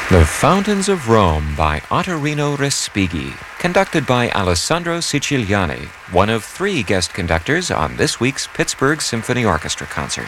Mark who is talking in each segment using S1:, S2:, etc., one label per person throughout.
S1: The Fountains of Rome by Ottorino Respighi, conducted by Alessandro Siciliani, one of 3 guest conductors on this week's Pittsburgh Symphony Orchestra concert.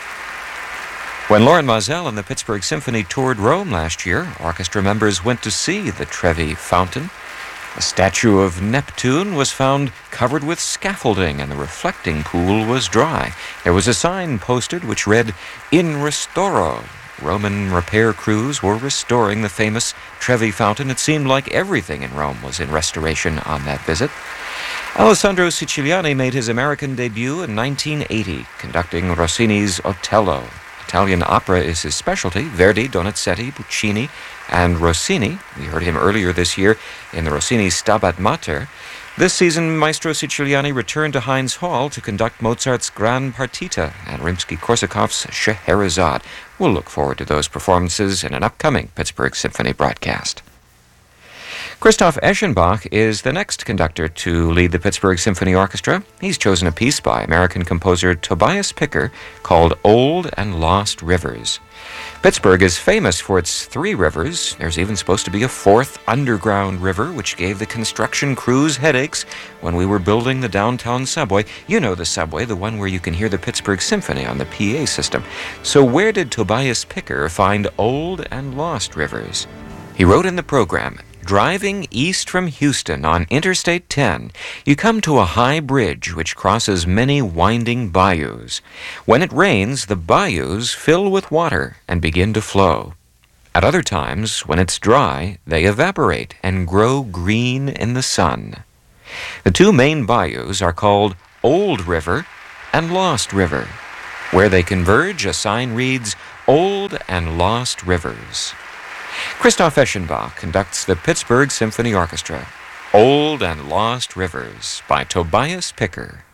S1: When Loren Maazel and the Pittsburgh Symphony toured Rome last year, orchestra members went to see the Trevi Fountain. A statue of Neptune was found covered with scaffolding, and the reflecting pool was dry. There was a sign posted which read, "In Restoro." Roman repair crews were restoring the famous Trevi Fountain. It seemed like everything in Rome was in restoration on that visit. Alessandro Siciliani made his American debut in 1980, conducting Rossini's Otello. Italian opera is his specialty. Verdi, Donizetti, Puccini, and Rossini. We heard him earlier this year in the Rossini Stabat Mater. This season, Maestro Siciliani returned to Heinz Hall to conduct Mozart's Gran Partita and Rimsky-Korsakov's Scheherazade. We'll look forward to those performances in an upcoming Pittsburgh Symphony broadcast. Christoph Eschenbach is the next conductor to lead the Pittsburgh Symphony Orchestra. He's chosen a piece by American composer Tobias Picker called Old and Lost Rivers. Pittsburgh is famous for its 3 rivers. There's even supposed to be a 4th underground river, which gave the construction crews headaches when we were building the downtown subway. You know the subway, the one where you can hear the Pittsburgh Symphony on the PA system. So where did Tobias Picker find old and lost rivers? He wrote in the program, "Driving east from Houston on Interstate 10, you come to a high bridge which crosses many winding bayous. When it rains, the bayous fill with water and begin to flow. At other times, when it's dry, they evaporate and grow green in the sun. The 2 main bayous are called Old River and Lost River. Where they converge, a sign reads, Old and Lost Rivers." Christoph Eschenbach conducts the Pittsburgh Symphony Orchestra, Old and Lost Rivers by Tobias Picker.